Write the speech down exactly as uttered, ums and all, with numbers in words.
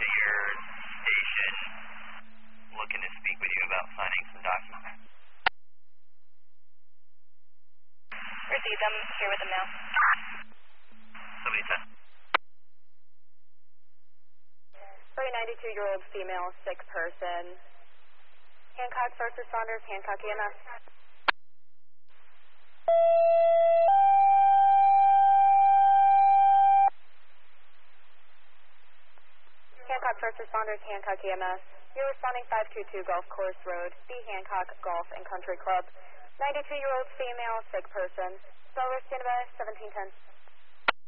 to your station looking to speak with you about signing some documents. Received. I'm here with them now. Somebody said. Sorry, ninety-two-year-old female, sick person. Hancock First Responders, Hancock E M S. Hancock First Responders, Hancock E M S. You're responding five two two Golf Course Road, B. Hancock Golf and Country Club. ninety-two-year-old female, sick person. Solar standby, seventeen ten.